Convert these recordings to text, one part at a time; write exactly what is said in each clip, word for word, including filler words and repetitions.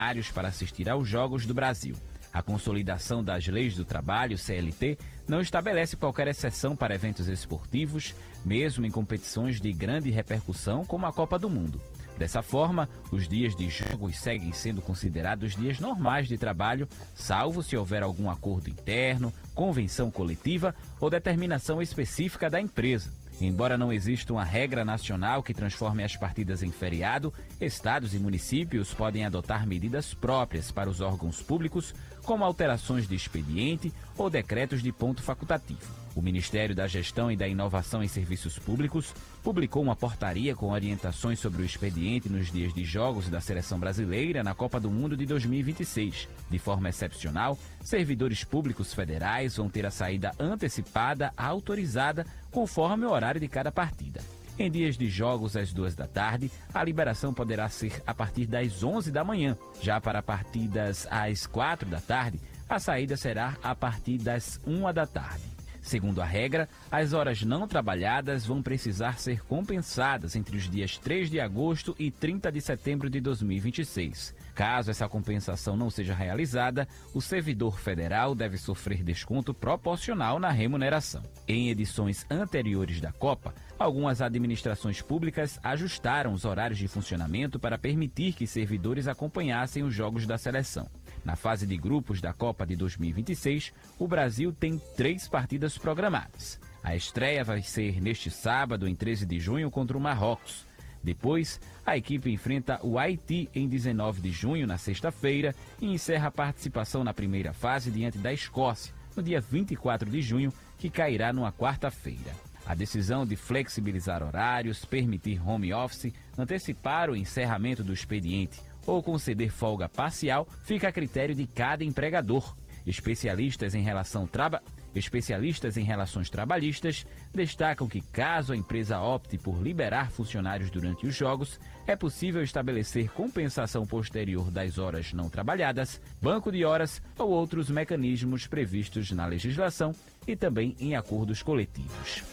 horários para assistir aos Jogos do Brasil. A Consolidação das Leis do Trabalho, C L T, não estabelece qualquer exceção para eventos esportivos, mesmo em competições de grande repercussão como a Copa do Mundo. Dessa forma, os dias de jogos seguem sendo considerados dias normais de trabalho, salvo se houver algum acordo interno, convenção coletiva ou determinação específica da empresa. Embora não exista uma regra nacional que transforme as partidas em feriado, estados e municípios podem adotar medidas próprias para os órgãos públicos, como alterações de expediente ou decretos de ponto facultativo. O Ministério da Gestão e da Inovação em Serviços Públicos publicou uma portaria com orientações sobre o expediente nos dias de jogos da Seleção Brasileira na Copa do Mundo de dois mil e vinte e seis. De forma excepcional, servidores públicos federais vão ter a saída antecipada autorizada conforme o horário de cada partida. Em dias de jogos às duas da tarde, a liberação poderá ser a partir das onze da manhã. Já para partidas às quatro da tarde, a saída será a partir das uma da tarde. Segundo a regra, as horas não trabalhadas vão precisar ser compensadas entre os dias três de agosto e trinta de setembro de dois mil e vinte e seis. Caso essa compensação não seja realizada, o servidor federal deve sofrer desconto proporcional na remuneração. Em edições anteriores da Copa, algumas administrações públicas ajustaram os horários de funcionamento para permitir que servidores acompanhassem os jogos da seleção. Na fase de grupos da Copa de dois mil e vinte e seis, o Brasil tem três partidas programadas. A estreia vai ser neste sábado, em treze de junho, contra o Marrocos. Depois, a equipe enfrenta o Haiti em dezenove de junho, na sexta-feira, e encerra a participação na primeira fase diante da Escócia, no dia vinte e quatro de junho, que cairá numa quarta-feira. A decisão de flexibilizar horários, permitir home office, antecipar o encerramento do expediente ou conceder folga parcial fica a critério de cada empregador. Especialistas em relação traba... Especialistas em relações trabalhistas destacam que, caso a empresa opte por liberar funcionários durante os jogos, é possível estabelecer compensação posterior das horas não trabalhadas, banco de horas ou outros mecanismos previstos na legislação e também em acordos coletivos.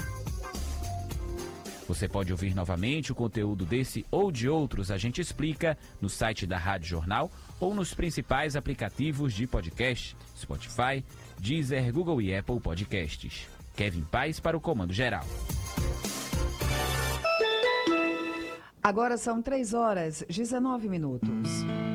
Você pode ouvir novamente o conteúdo desse ou de outros A Gente Explica no site da Rádio Jornal ou nos principais aplicativos de podcast, Spotify, Deezer, Google e Apple Podcasts. Kevin Paes para o Comando Geral. Agora são três horas e dezenove minutos.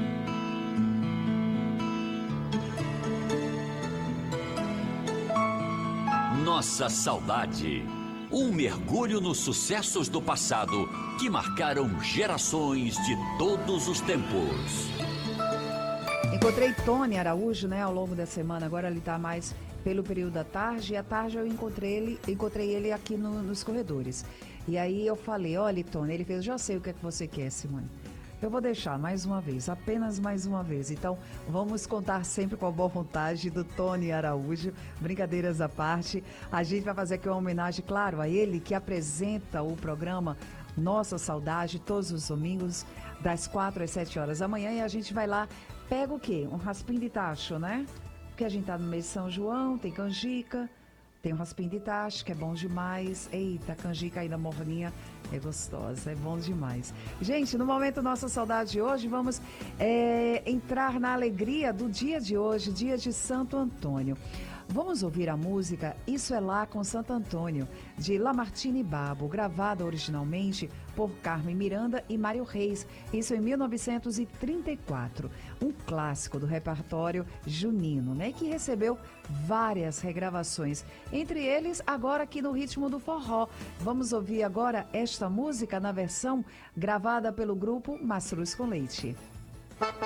Nossa saudade. Um mergulho nos sucessos do passado que marcaram gerações de todos os tempos. Encontrei Tony Araújo, né, ao longo da semana. Agora ele está mais pelo período da tarde. E à tarde eu encontrei ele, encontrei ele aqui no, nos corredores. E aí eu falei, olha, Tony, ele fez, já sei o que é que você quer, Simone. Eu vou deixar mais uma vez, apenas mais uma vez. Então, vamos contar sempre com a boa vontade do Tony Araújo. Brincadeiras à parte. A gente vai fazer aqui uma homenagem, claro, a ele que apresenta o programa Nossa Saudade todos os domingos, das quatro às sete horas da manhã. E a gente vai lá, pega o quê? Um raspim de tacho, né? Porque a gente tá no mês de São João, tem canjica, tem um raspim de tacho, que é bom demais. Eita, canjica ainda morninha. É gostosa, é bom demais. Gente, no momento Nossa Saudade de hoje, vamos é, entrar na alegria do dia de hoje, dia de Santo Antônio. Vamos ouvir a música Isso é Lá com Santo Antônio, de Lamartine Babo, gravada originalmente por Carmen Miranda e Mário Reis, isso em mil novecentos e trinta e quatro. Um clássico do repertório junino, né, que recebeu várias regravações, entre eles agora aqui no ritmo do forró. Vamos ouvir agora esta música na versão gravada pelo grupo Mastruz com Leite.